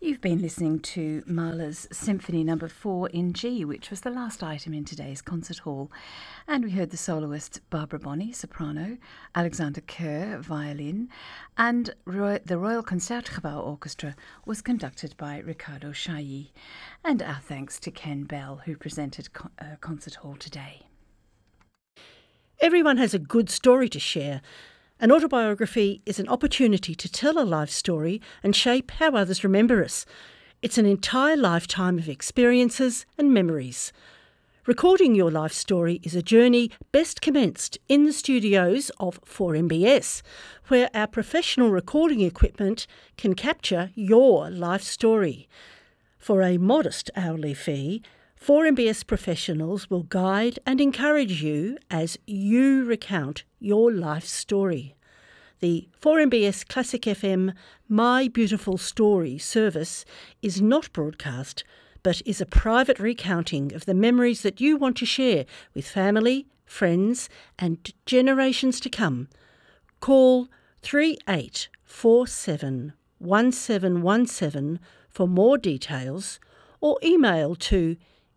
You've been listening to Mahler's Symphony No. 4 in G, which was the last item in today's concert hall. And we heard the soloists Barbara Bonney, soprano, Alexander Kerr, violin, and the Royal Concertgebouw Orchestra was conducted by Riccardo Chailly. And our thanks to Ken Bell, who presented concert hall today. Everyone has a good story to share. An autobiography is an opportunity to tell a life story and shape how others remember us. It's an entire lifetime of experiences and memories. Recording your life story is a journey best commenced in the studios of 4MBS, where our professional recording equipment can capture your life story. For a modest hourly fee, 4MBS professionals will guide and encourage you as you recount your life story. The 4MBS Classic FM My Beautiful Story service is not broadcast, but is a private recounting of the memories that you want to share with family, friends, and generations to come. Call 3847 1717 for more details, or email to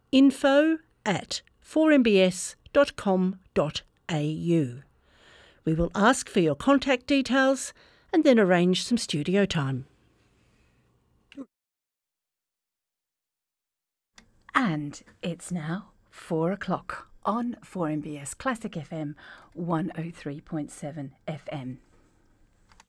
info@4mbs.com.au. We will ask for your contact details and then arrange some studio time. And it's now 4 o'clock on 4MBS Classic FM 103.7 FM.